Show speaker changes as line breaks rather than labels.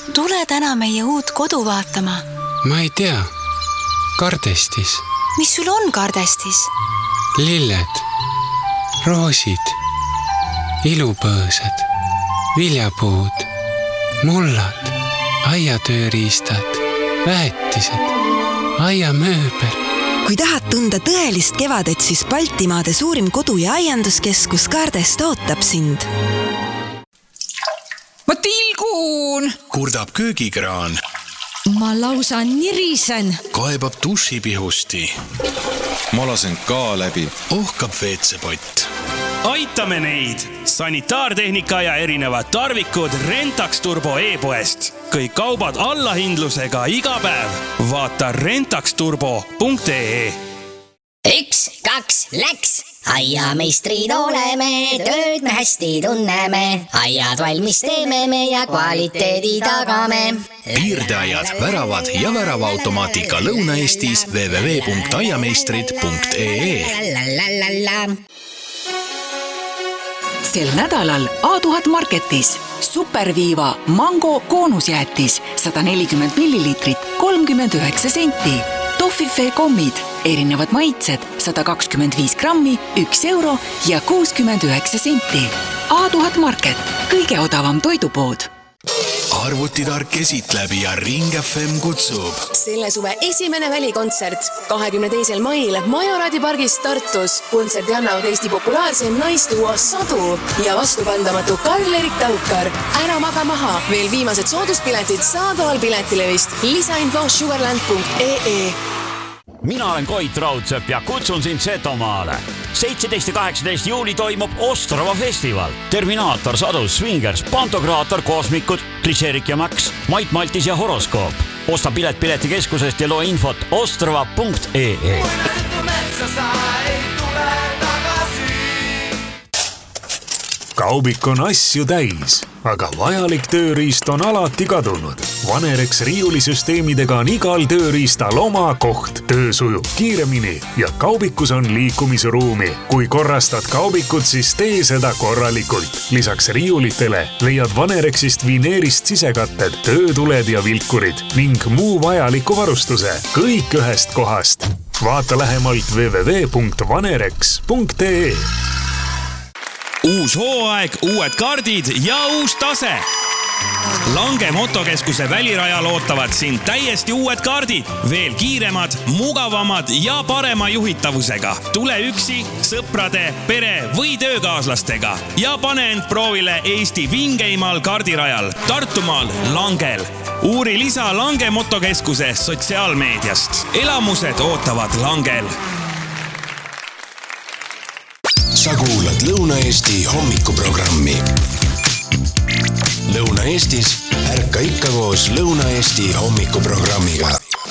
tule täna meie uut kodu vaatama.
Ma ei tea. Kardestis.
Mis sul on kardestis?
Lilled, roosid, ilupõõsad, viljapuud, mullad, aiatööriistad, väetised, aiamööbel.
Kui tahad tunda tõelist kevadet, siis Baltimaade suurim kodu- ja aianduskeskus Kardest ootab sind.
Ma tilgun!
Kurdab köögikraan.
Ma lausa nirisen.
Kaebab dušipihusti.
Ma lasen ka läbi.
Ohkab veetsepott.
Aitame neid! Sanitaartehnika ja erinevad tarvikud Rentax Turbo e-poest. Kõik kaubad allahindlusega iga päev. Vaata rentaxturbo.ee.
1, 2, läks! Aiameistrid oleme, tööd me hästi tunneme. Aiad valmis teeme me ja kvaliteedi tagame.
Piirdeaiad, väravad ja väravaautomaatika Lõuna-Eestis www.aiameistrid.ee.
Sel nädalal A1000 Marketis superviiva mango koonusjäätis 140 millilitrit 39 senti. Toffifee kommid, erinevad maitsed 125 grammi, 1 euro ja 69 senti. A1000 Market, kõige odavam toidupood.
Arvutitark esitleb ja Ring FM kutsub.
Selle suve esimene välikontsert 22. mail Majoradi pargis Tartus. Kontserdi annavad Eesti populaarse naistuo Sadu ja vastupandamatu Karl-Erik Taukar. Ära maga maha. Veel viimased sooduspiletid saadaval piletilevist. Lisainfo sugarland.ee.
Mina olen Koit Raudsepp ja kutsun sind Setomaale. 17. ja 18. juuli toimub Ostrava festival. Terminaator, Sadus, Swingers, Pantokraator, Kosmikud, Klišerik ja Max, Mait Maltis ja Horoskoop. Osta pilet piletikeskusest ja loo infot ostrava.ee.
Kaubik on asju täis, aga vajalik tööriist on alati kadunud. Vanerex riiulisüsteemidega on igal tööriistal oma koht. Töö sujub kiiremini ja kaubikus on liikumisruumi. Kui korrastad kaubikut, siis tee seda korralikult. Lisaks riiulitele leiad Vanerexist vineerist sisekatted, töötuled ja vilkurid ning muu vajaliku varustuse. Kõik ühest kohast. Vaata lähemalt www.vanerex.ee.
Uus hooaeg, uued kardid ja uus tase. Lange motokeskuse välirajal ootavad sind täiesti uued kardid. Veel kiiremad, mugavamad ja parema juhitavusega. Tule üksi, sõprade, pere või töökaaslastega ja pane end proovile Eesti vingeimal kardirajal Tartumaal Langel. Uuri lisa Lange motokeskuse sotsiaalmeediast. Elamused ootavad Langel.
Sa kuulad Lõuna-Eesti hommikuprogrammi. Lõuna-Eestis ärka ikka koos Lõuna-Eesti hommikuprogrammiga.